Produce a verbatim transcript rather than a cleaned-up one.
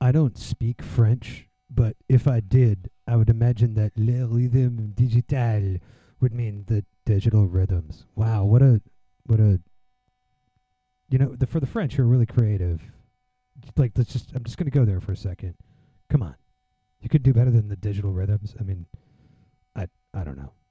I don't speak French, but if I did, I would imagine that le rhythm digital would mean the digital rhythms. Wow, what a what a you know the for the French who are really creative. Like let's just I'm just gonna go there for a second. Come on, you could do better than the digital rhythms. I mean, I I don't know.